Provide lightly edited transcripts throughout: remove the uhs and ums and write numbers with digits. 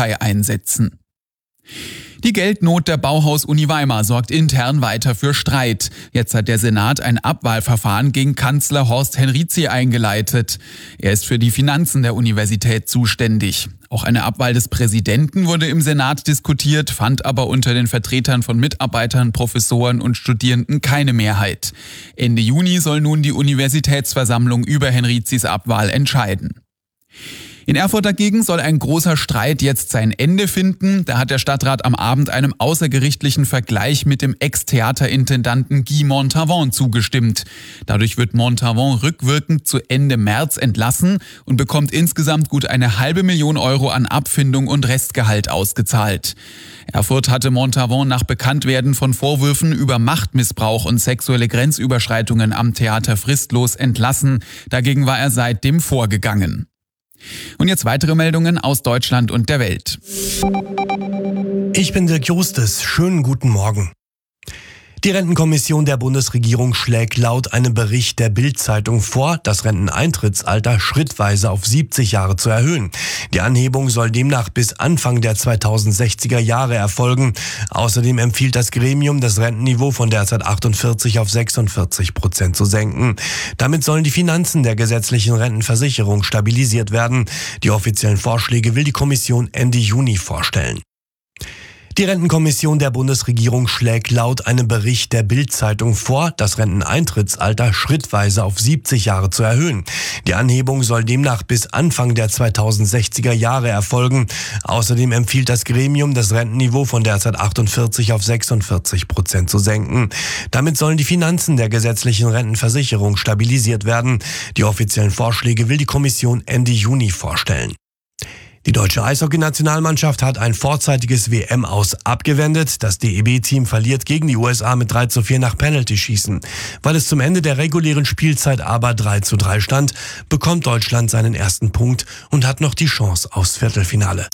Polizei einsetzen. Die Geldnot der Bauhaus-Uni Weimar sorgt intern weiter für Streit. Jetzt hat der Senat ein Abwahlverfahren gegen Kanzler Horst Henrizi eingeleitet. Er ist für die Finanzen der Universität zuständig. Auch eine Abwahl des Präsidenten wurde im Senat diskutiert, fand aber unter den Vertretern von Mitarbeitern, Professoren und Studierenden keine Mehrheit. Ende Juni soll nun die Universitätsversammlung über Henrizis Abwahl entscheiden. In Erfurt dagegen soll ein großer Streit jetzt sein Ende finden. Da hat der Stadtrat am Abend einem außergerichtlichen Vergleich mit dem Ex-Theaterintendanten Guy Montavon zugestimmt. Dadurch wird Montavon rückwirkend zu Ende März entlassen und bekommt insgesamt gut 500.000 Euro an Abfindung und Restgehalt ausgezahlt. Erfurt hatte Montavon nach Bekanntwerden von Vorwürfen über Machtmissbrauch und sexuelle Grenzüberschreitungen am Theater fristlos entlassen. Dagegen war er seitdem vorgegangen. Und jetzt weitere Meldungen aus Deutschland und der Welt. Ich bin Dirk Justes. Schönen guten Morgen. Die Rentenkommission der Bundesregierung schlägt laut einem Bericht der Bild-Zeitung vor, das Renteneintrittsalter schrittweise auf 70 Jahre zu erhöhen. Die Anhebung soll demnach bis Anfang der 2060er Jahre erfolgen. Außerdem empfiehlt das Gremium, das Rentenniveau von derzeit 48 auf 46% zu senken. Damit sollen die Finanzen der gesetzlichen Rentenversicherung stabilisiert werden. Die offiziellen Vorschläge will die Kommission Ende Juni vorstellen. Die Rentenkommission der Bundesregierung schlägt laut einem Bericht der Bild-Zeitung vor, das Renteneintrittsalter schrittweise auf 70 Jahre zu erhöhen. Die Anhebung soll demnach bis Anfang der 2060er Jahre erfolgen. Außerdem empfiehlt das Gremium, das Rentenniveau von derzeit 48 auf 46% zu senken. Damit sollen die Finanzen der gesetzlichen Rentenversicherung stabilisiert werden. Die offiziellen Vorschläge will die Kommission Ende Juni vorstellen. Die deutsche Eishockey-Nationalmannschaft hat ein vorzeitiges WM-Aus abgewendet. Das DEB-Team verliert gegen die USA mit 3:4 nach Penalty-Schießen. Weil es zum Ende der regulären Spielzeit aber 3:3 stand, bekommt Deutschland seinen ersten Punkt und hat noch die Chance aufs Viertelfinale.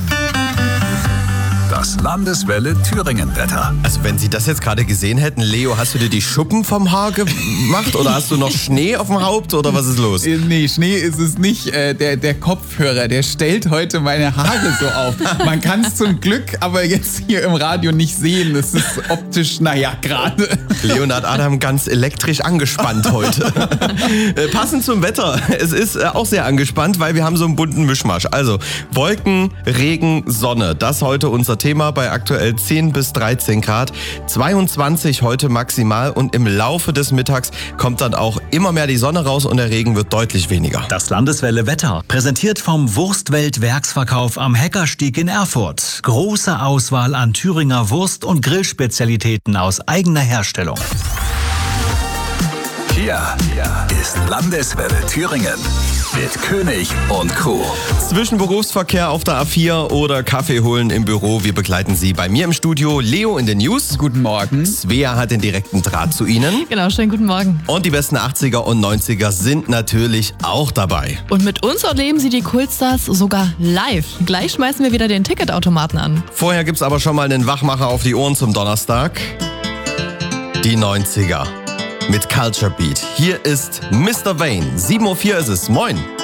Das Landeswelle Thüringen-Wetter. Also wenn Sie das jetzt gerade gesehen hätten, Leo, hast du dir die Schuppen vom Haar gemacht oder hast du noch Schnee auf dem Haupt oder was ist los? Nee, Schnee ist es nicht. Der Kopfhörer, der stellt heute meine Haare so auf. Man kann es zum Glück aber jetzt hier im Radio nicht sehen. Das ist optisch, gerade. Leonhard Adam ganz elektrisch angespannt heute. Passend zum Wetter. Es ist auch sehr angespannt, weil wir haben so einen bunten Mischmasch. Also Wolken, Regen, Sonne. Das heute unser Thema bei aktuell 10 bis 13 Grad. 22 heute maximal und im Laufe des Mittags kommt dann auch immer mehr die Sonne raus und der Regen wird deutlich weniger. Das Landeswelle Wetter, präsentiert vom Wurstwelt-Werksverkauf am Heckerstieg in Erfurt. Große Auswahl an Thüringer Wurst- und Grillspezialitäten aus eigener Herstellung. Hier ist Landeswelle Thüringen mit König und Co. Zwischen Berufsverkehr auf der A4 oder Kaffee holen im Büro, wir begleiten Sie. Bei mir im Studio Leo in den News. Guten Morgen. Svea hat den direkten Draht zu Ihnen. Genau, schönen guten Morgen. Und die besten 80er und 90er sind natürlich auch dabei. Und mit uns erleben Sie die Kultstars sogar live. Gleich schmeißen wir wieder den Ticketautomaten an. Vorher gibt's aber schon mal einen Wachmacher auf die Ohren zum Donnerstag. Die 90er. Mit Culture Beat. Hier ist Mr. Vane. 7:04 ist es. Moin.